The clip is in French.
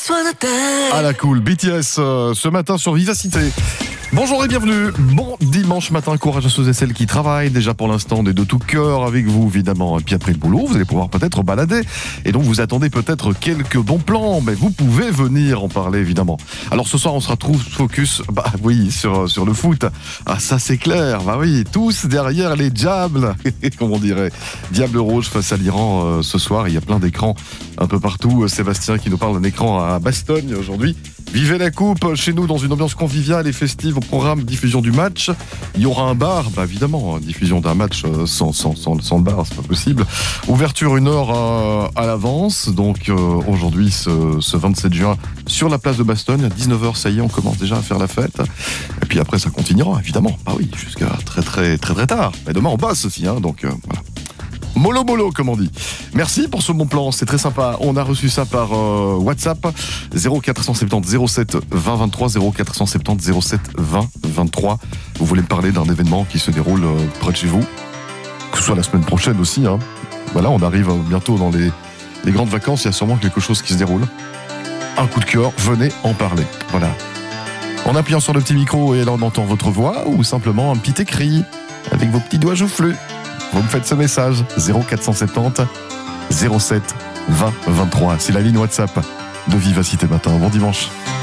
besoin de t'aide. À la cool, BTS ce matin sur Vivacité. Bonjour et bienvenue, bon dimanche matin, courage à ceux et celles qui travaillent, déjà pour l'instant on est de tout cœur avec vous évidemment, et puis après le boulot vous allez pouvoir peut-être balader, et donc vous attendez peut-être quelques bons plans, mais vous pouvez venir en parler évidemment. Alors ce soir on sera tous focus, sur le foot, ah ça c'est clair, tous derrière les diables, comme on dirait, Diable Rouge face à l'Iran ce soir, il y a plein d'écrans un peu partout, Sébastien qui nous parle d'un écran à Bastogne aujourd'hui. Vivez la coupe chez nous dans une ambiance conviviale et festive au programme diffusion du match. Il y aura un bar, évidemment, diffusion d'un match sans le bar, c'est pas possible. Ouverture 1 heure à l'avance, donc aujourd'hui ce 27 juin sur la place de Bastogne, à 19h ça y est, on commence déjà à faire la fête. Et puis après ça continuera évidemment, jusqu'à très tard. Mais demain on bosse aussi, donc voilà. Mollo, comme on dit. Merci pour ce bon plan, c'est très sympa. On a reçu ça par WhatsApp 0470 07 20 23 0470 07 20 23. Vous voulez me parler d'un événement qui se déroule près de chez vous, que ce soit la semaine prochaine aussi. Voilà, on arrive bientôt dans les grandes vacances, il y a sûrement quelque chose qui se déroule. Un coup de cœur, venez en parler. Voilà. En appuyant sur le petit micro et là on entend votre voix ou simplement un petit écrit avec vos petits doigts joufflus. Vous me faites ce message 0470 07 20 23. C'est la ligne WhatsApp de Vivacité Matin. Bon dimanche.